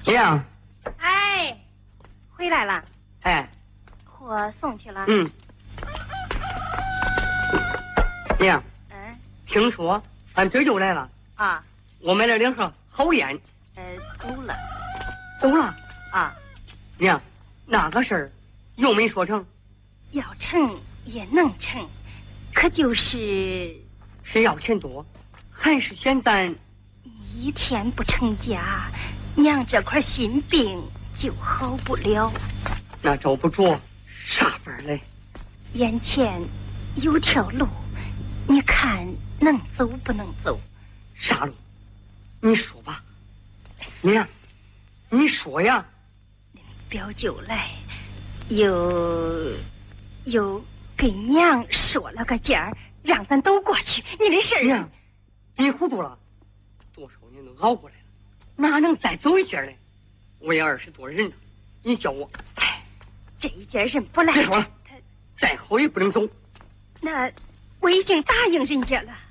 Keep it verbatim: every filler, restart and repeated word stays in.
娘。 哎，回来了。 哎， 货送去了。 嗯。娘。 嗯。 听说俺这就来了。 啊。 我买了两盒好烟。 呃，走了。 走了。 啊。 娘，那个事儿又没说成。 要成也能成，可就是是要钱多，还是嫌咱一天不成家，娘这块心病就好不了。 那找不着啥法儿嘞？ 眼前有条路，你看能走不能走？ 啥路？你说吧。娘，你说呀。 表舅来，又又给娘说了个价儿，让咱都过去。你的事儿， 娘，你糊涂了。多少年都熬过来了，哪能再走一截嘞？我也二十多人了，你叫我， 哎，这一截人不来。 别说了，再好也不能走。 那我已经答应人家了。